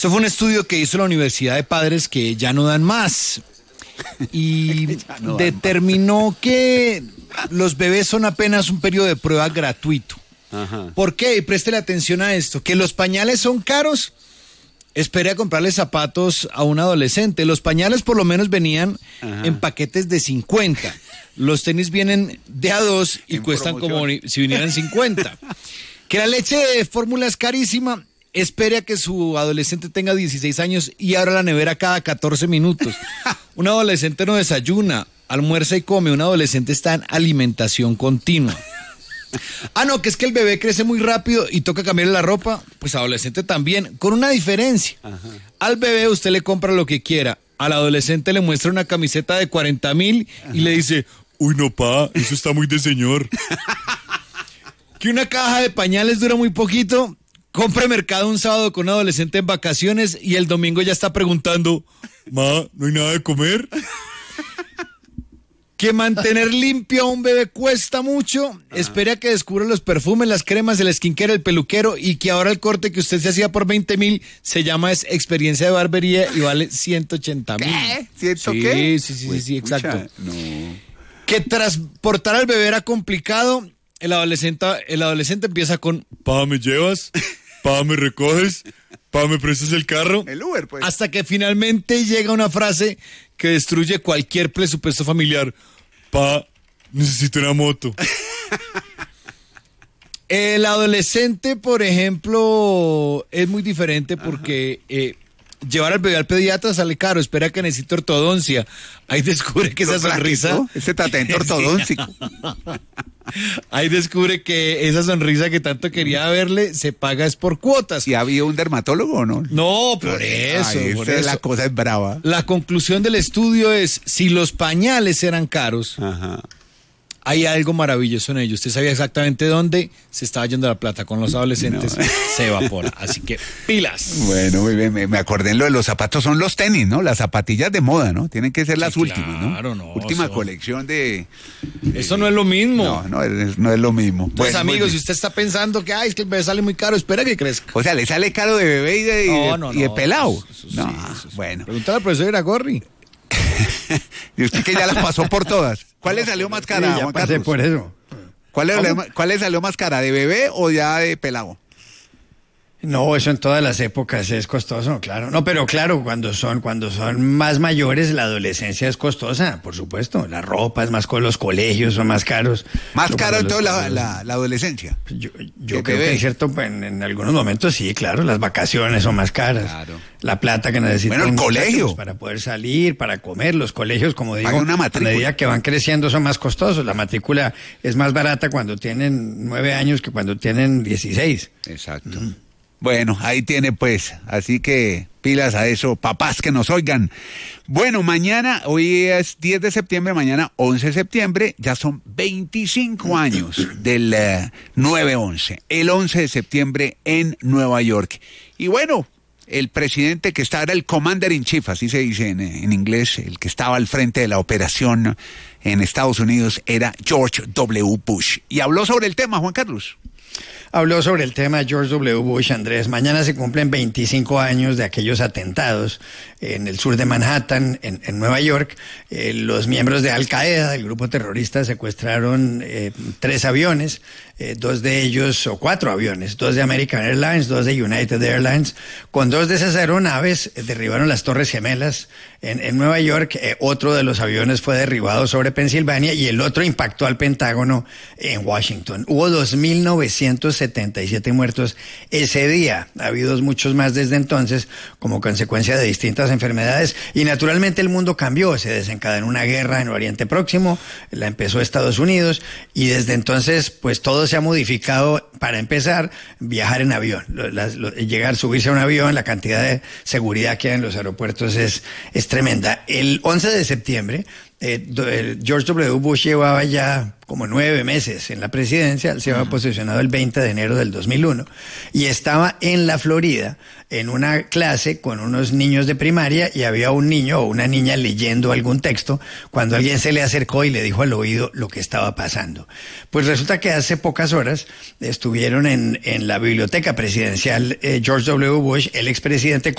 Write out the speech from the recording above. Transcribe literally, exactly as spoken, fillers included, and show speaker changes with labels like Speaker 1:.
Speaker 1: Eso fue un estudio que hizo la Universidad de Padres que ya no dan más. Y no determinó que los bebés son apenas un periodo de prueba gratuito. Ajá. ¿Por qué? Y préstele atención a esto. Que los pañales son caros. Espere a comprarle zapatos a un adolescente. Los pañales por lo menos venían Ajá. en paquetes de cincuenta. Los tenis vienen de a dos y en cuestan promoción. Como si vinieran cincuenta. Que la leche de fórmula es carísima. Espere a que su adolescente tenga dieciséis años y abra la nevera cada catorce minutos. Un adolescente no desayuna, almuerza y come. Un adolescente está en alimentación continua. Ah, no, que es que el bebé crece muy rápido y toca cambiarle la ropa. Pues adolescente también, con una diferencia. Ajá. Al bebé usted le compra lo que quiera. Al adolescente le muestra una camiseta de cuarenta mil y le dice, uy, no, pa, eso está muy de señor. Que una caja de pañales dura muy poquito. Compre mercado un sábado con un adolescente en vacaciones y el domingo ya está preguntando, ma, ¿no hay nada de comer? Que mantener limpio a un bebé cuesta mucho. Ajá. Espere a que descubra los perfumes, las cremas, el skincare, el peluquero y que ahora el corte que usted se hacía por veinte mil se llama es experiencia de barbería y vale ciento ochenta mil.
Speaker 2: ¿Qué? ¿Ciento
Speaker 1: sí,
Speaker 2: qué?
Speaker 1: Sí, sí, sí, sí, exacto.
Speaker 2: No.
Speaker 1: Que transportar al bebé era complicado. El adolescente, el adolescente empieza con, pa, ¿me llevas? Pa, ¿me recoges? Pa, ¿me prestas el carro?
Speaker 2: El Uber, pues.
Speaker 1: Hasta que finalmente llega una frase que destruye cualquier presupuesto familiar. Pa, necesito una moto. El adolescente, por ejemplo, es muy diferente porque eh, llevar al bebé al pediatra sale caro. Espera que necesite ortodoncia. Ahí descubre que esa sonrisa...
Speaker 2: Ese tratamiento ortodóntico.
Speaker 1: Ahí descubre que esa sonrisa que tanto quería verle se paga es por cuotas.
Speaker 2: ¿Y había un dermatólogo o no?
Speaker 1: No, por eso.
Speaker 2: Ay,
Speaker 1: por
Speaker 2: eso.
Speaker 1: eso.
Speaker 2: La cosa es brava.
Speaker 1: La conclusión del estudio es, si los pañales eran caros, Ajá. hay algo maravilloso en ello. Usted sabía exactamente dónde se estaba yendo la plata. Con los adolescentes no. se evapora. Así que, pilas.
Speaker 2: Bueno, muy bien. Me, me acordé en lo de los zapatos. Son los tenis, ¿no? Las zapatillas de moda, ¿no? Tienen que ser las sí, últimas,
Speaker 1: claro,
Speaker 2: ¿no?
Speaker 1: no
Speaker 2: Última
Speaker 1: son...
Speaker 2: colección de...
Speaker 1: Eso no es lo mismo.
Speaker 2: No, no es, no es lo mismo.
Speaker 1: Pues bueno, amigos, si usted está pensando que, ay, es que el bebé sale muy caro, espera que crezca.
Speaker 2: O sea, ¿le sale caro de bebé y de,
Speaker 1: no, no,
Speaker 2: y de
Speaker 1: no,
Speaker 2: pelado?
Speaker 1: Eso, eso,
Speaker 2: no,
Speaker 1: sí, eso,
Speaker 2: bueno.
Speaker 1: Pregúntale al profesor Iragorri.
Speaker 2: Y usted que ya las pasó por todas. ¿Cuál le salió más cara,
Speaker 3: sí, ya
Speaker 2: Juan
Speaker 3: pasé
Speaker 2: Carlos?
Speaker 3: por eso.
Speaker 2: ¿Cuál le, ¿Cuál le salió más cara, de bebé o ya de pelado?
Speaker 3: No, eso en todas las épocas es costoso, claro. No, pero claro, cuando son cuando son más mayores, la adolescencia es costosa, por supuesto. La ropa es más con los colegios son más caros.
Speaker 2: Más caro entonces la, la, la adolescencia.
Speaker 3: Yo, yo creo bebé. que en cierto, en, en algunos momentos sí, claro, las vacaciones son más caras. Claro. La plata que necesitan.
Speaker 2: Bueno, el colegio.
Speaker 3: Para poder salir, para comer, los colegios, como digo,
Speaker 2: una
Speaker 3: a medida que van creciendo son más costosos. La matrícula es más barata cuando tienen nueve años que cuando tienen dieciséis.
Speaker 2: Exacto. Mm. Bueno, ahí tiene pues, así que pilas a eso, papás que nos oigan. Bueno, mañana, hoy es diez de septiembre, mañana once de septiembre, ya son veinticinco años del uh, nueve once, el once de septiembre en Nueva York. Y bueno, el presidente que estaba, era el commander in chief, así se dice en, en inglés, el que estaba al frente de la operación en Estados Unidos era George W. Bush. Y habló sobre el tema, Juan Carlos.
Speaker 3: Habló sobre el tema George W. Bush, Andrés. Mañana se cumplen veinticinco años de aquellos atentados en el sur de Manhattan, en, en Nueva York. Eh, los miembros de Al Qaeda, del grupo terrorista, secuestraron eh, tres aviones, eh, dos de ellos, o cuatro aviones, dos de American Airlines, dos de United Airlines. Con dos de esas aeronaves eh, derribaron las Torres Gemelas en, en Nueva York. Eh, otro de los aviones fue derribado sobre Pensilvania y el otro impactó al Pentágono en Washington. Hubo dos mil novecientos setenta y siete muertos ese día. Ha habido muchos más desde entonces como consecuencia de distintas enfermedades y naturalmente el mundo cambió. Se desencadenó una guerra en Oriente Próximo, la empezó Estados Unidos y desde entonces pues todo se ha modificado. Para empezar, viajar en avión, las, lo, llegar, subirse a un avión, la cantidad de seguridad que hay en los aeropuertos es, es tremenda. El once de septiembre, eh, George W. Bush llevaba ya como nueve meses en la presidencia, se había posicionado el veinte de enero del dos mil uno y estaba en la Florida en una clase con unos niños de primaria y había un niño o una niña leyendo algún texto cuando alguien se le acercó y le dijo al oído lo que estaba pasando. Pues resulta que hace pocas horas estuvieron en, en la biblioteca presidencial eh, George W. Bush, el expresidente,